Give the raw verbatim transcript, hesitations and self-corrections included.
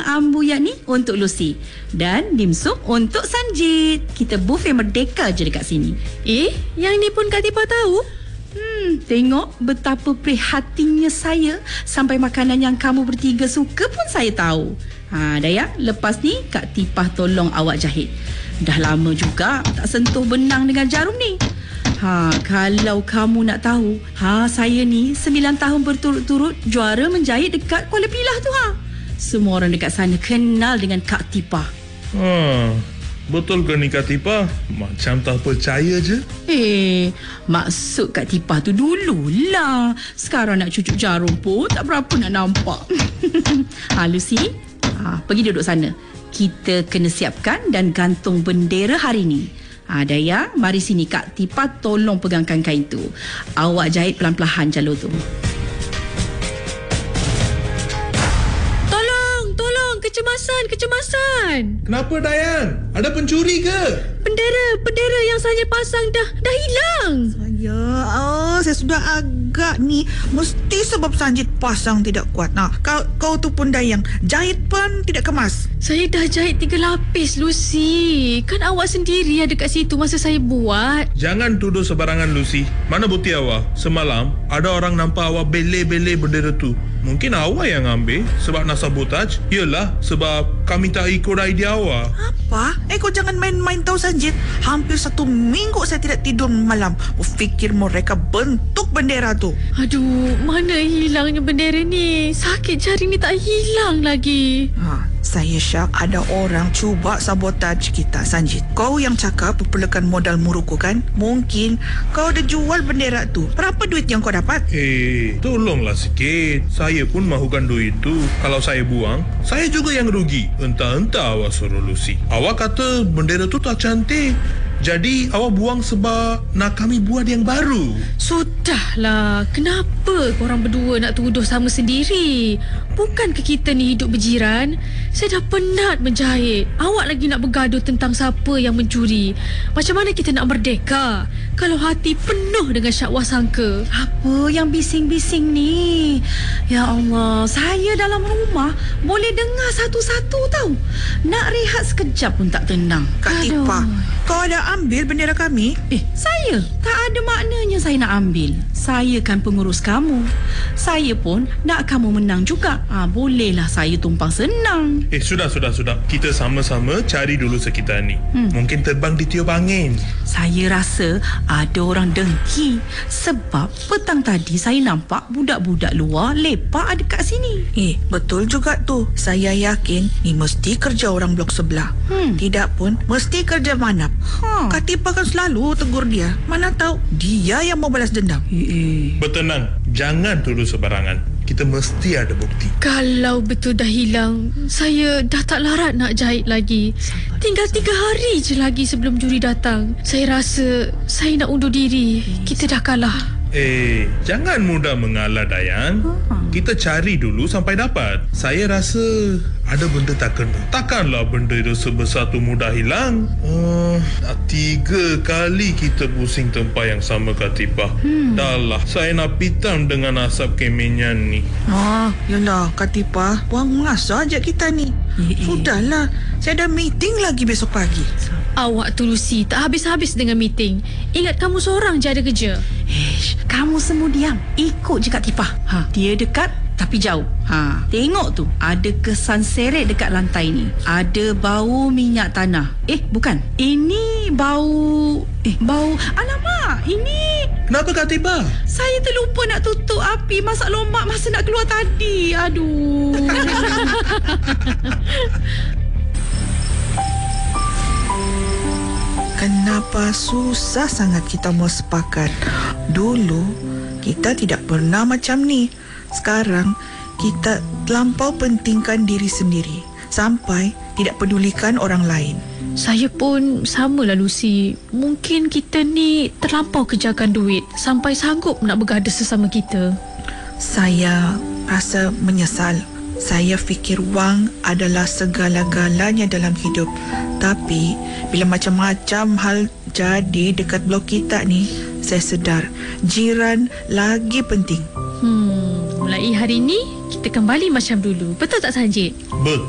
ambuyak ni untuk Lucy dan dimsum untuk Sanjit. Kita buffet merdeka je dekat sini. Eh, yang ni pun Kak Tipah tahu? Hmm, tengok betapa prihatinnya saya. Sampai makanan yang kamu bertiga suka pun saya tahu. Ha, Dayang, lepas ni Kak Tipah tolong awak jahit. Dah lama juga tak sentuh benang dengan jarum ni. Ha, kalau kamu nak tahu, ha, saya ni sembilan tahun berturut-turut juara menjahit dekat Kuala Pilah tu ha. Semua orang dekat sana kenal dengan Kak Tipah. Ha, betul ke ni Kak Tipah? Macam tak percaya je. Eh, maksud Kak Tipah tu dululah. Sekarang nak cucuk jarum pun tak berapa nak nampak. Ha, Lucy, ha, pergi duduk sana. Kita kena siapkan dan gantung bendera hari ni. Ha, Daya, mari sini Kak Tipah tolong pegangkan kain tu. Awak jahit pelan-pelan jalur tu. Tolong, tolong, kecemasan, kecemasan. Kenapa Dayan? Ada pencuri ke? Bendera, bendera yang saya pasang dah dah hilang. Saya, oh, saya sudah agak ni. Mesti sebab Sanjit pasang tidak kuat. Nah, kau kau tu pun Dayang, jahit pun tidak kemas. Saya dah jahit tiga lapis, Lucy. Kan awak sendiri ada kat situ masa saya buat. Jangan tuduh sebarangan Lucy. Mana bukti awak? Semalam ada orang nampak awak bele-bele bendera tu. Mungkin awak yang ambil sebab nak sabotaj. Yelah, sebab kami tak ikut idea awak. Apa? Eh, kau jangan main-main tahu Sanjit. Hampir satu minggu saya tidak tidur malam. Fikir mereka bentuk bendera tu. Aduh, mana hilangnya bendera ni? Sakit jari ni tak hilang lagi. Ha, saya syak ada orang cuba sabotaj kita, Sanjit. Kau yang cakap perlukan modal muruku kan? Mungkin kau dah jual bendera tu. Berapa duit yang kau dapat? Eh, tolonglah sikit. Saya pun mahukan duit tu. Kalau saya buang, saya juga yang rugi. Entah-entah awak suruh Lucy. Awak kata bendera tu tak cantik. Jadi awak buang sebab nak kami buat yang baru. Sudahlah, kenapa korang berdua nak tuduh sama sendiri? Bukankah kita ni hidup berjiran? Saya dah penat menjahit. Awak lagi nak bergaduh tentang siapa yang mencuri. Macam mana kita nak merdeka kalau hati penuh dengan syakwa sangka? Apa yang bising-bising ni? Ya Allah, saya dalam rumah boleh dengar satu-satu tau. Nak rehat sekejap pun tak tenang. Kak Tipah, kau ada ambil bendera kami? Eh, saya? Tak ada maknanya saya nak ambil. Saya kan pengurus kamu. Saya pun nak kamu menang juga. Ah, bolehlah saya tumpang senang. Eh, sudah, sudah, sudah. Kita sama-sama cari dulu sekitar ni. Hmm. Mungkin terbang ditiup angin. Saya rasa ada orang dengki. Sebab petang tadi saya nampak budak-budak luar lepak dekat sini. Eh, betul juga tu. Saya yakin ni mesti kerja orang blok sebelah. Hmm. Tidak pun mesti kerja manap. Ha. Kak Tipah kan selalu tegur dia. Mana tahu dia yang mau balas dendam. Eh, eh. Bertenang. Jangan tuduh sebarangan. Kita mesti ada bukti. Kalau betul dah hilang, saya dah tak larat nak jahit lagi. Sabar, Tinggal sabar. tiga hari je lagi sebelum juri datang. Saya rasa saya nak undur diri. Eh, Kita dah kalah. Eh, jangan mudah mengalah Dayan. Hmm. Kita cari dulu sampai dapat. Saya rasa ada benda tak kena. Takkanlah benda itu sebesar tu mudah hilang. Oh, dah tiga kali kita pusing tempat yang sama Kak Tipah. Hmm. Dah lah, saya nak pitam dengan asap kemenyan ni. Ah, yalah Kak Tipah, buang masa ajak kita ni. Eh, eh. Sudahlah, saya ada meeting lagi besok pagi. Awak tu Lucy, tak habis-habis dengan meeting. Ingat kamu seorang je ada kerja. Eh, kamu semua diam. Ikut je Kak Tipah. Ha, dia dekat tapi jauh. Ha, tengok tu, ada kesan seret dekat lantai ni. Ada bau minyak tanah. Eh, bukan. Ini bau eh bau alamak, ini Kenapa Kak Tipah? saya terlupa nak tutup api masak lomak masa nak keluar tadi. Aduh. Kenapa susah sangat kita mau sepakat? Dulu kita tidak pernah macam ni. Sekarang kita terlampau pentingkan diri sendiri sampai tidak pedulikan orang lain. Saya pun samalah Lucy. Mungkin kita ni terlampau kejarkan duit sampai sanggup nak bergaduh sesama kita. Saya rasa menyesal. Saya fikir wang adalah segala-galanya dalam hidup. Tapi bila macam-macam hal jadi dekat blok kita ni, saya sedar jiran lagi penting. Hmm, mulai hari ni kita kembali macam dulu. Betul tak Sanjit? Betul.